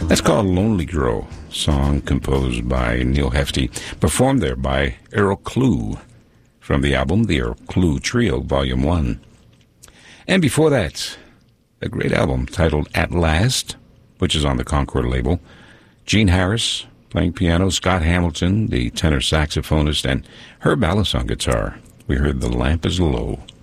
That's called Lonely Girl, song composed by Neil Hefti, performed there by Errol Klugh from the album The Errol Klugh Trio, Volume 1. And before that, a great album titled At Last, which is on the Concord label. Gene Harris playing piano, Scott Hamilton, the tenor saxophonist, and Herb Ellis on guitar. We heard The Lamp is Low.